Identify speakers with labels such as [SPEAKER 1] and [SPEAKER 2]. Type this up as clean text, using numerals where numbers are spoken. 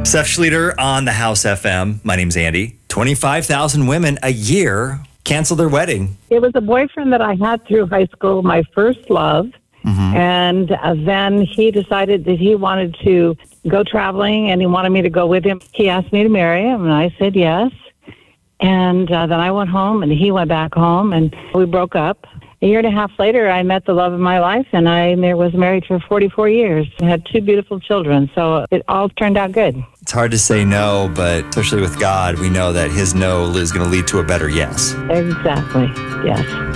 [SPEAKER 1] Seth Schlueter on the House FM. My name's Andy. 25,000 women a year cancel their wedding.
[SPEAKER 2] It was a boyfriend that I had through high school, my first love. And then he decided that he wanted to go traveling and he wanted me to go with him. He asked me to marry him and I said yes. And then I went home and he went back home and we broke up. A year and a half later, I met the love of my life, and I was married for 44 years. I had 2 beautiful children, so it all turned out good.
[SPEAKER 1] It's hard to say no, but especially with God, we know that his no is going to lead to a better yes.
[SPEAKER 2] Exactly, yes.